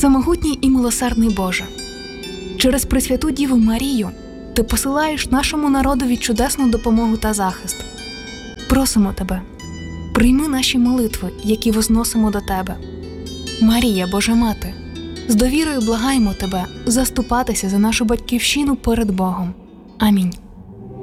Всемогутній і милосердний Боже, через Пресвяту Діву Марію Ти посилаєш нашому народові чудесну допомогу та захист. Просимо Тебе, прийми наші молитви, які возносимо до Тебе. Марія, Божа Мати, з довірою благаємо Тебе заступатися за нашу Батьківщину перед Богом. Амінь.